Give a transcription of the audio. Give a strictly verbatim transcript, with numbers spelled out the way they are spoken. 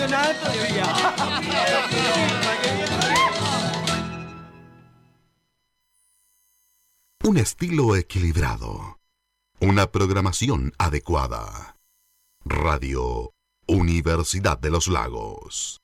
campeonato de viaje. Un estilo equilibrado. Una programación adecuada. Radio Universidad de los Lagos.